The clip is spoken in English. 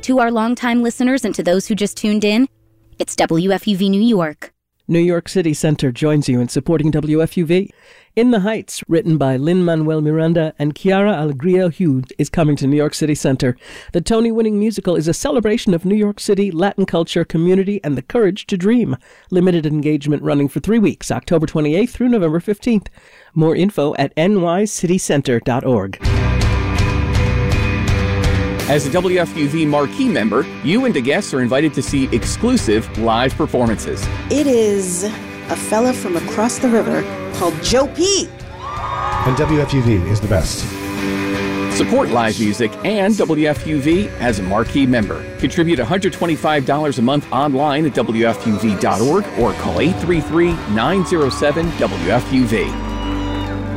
To our longtime listeners and to those who just tuned in, it's WFUV New York. New York City Center joins you in supporting WFUV. In the Heights, written by Lin-Manuel Miranda and Chiara Alegria Hughes, is coming to New York City Center. The Tony-winning musical is a celebration of New York City, Latin culture, community, and the courage to dream. Limited engagement running for 3 weeks, October 28th through November 15th. More info at nycitycenter.org. As a WFUV Marquee member, you and the guests are invited to see exclusive live performances. It is a fella from across the river called Joe P. And WFUV is the best. Support live music and WFUV as a Marquee member. Contribute $125 a month online at WFUV.org or call 833-907-WFUV.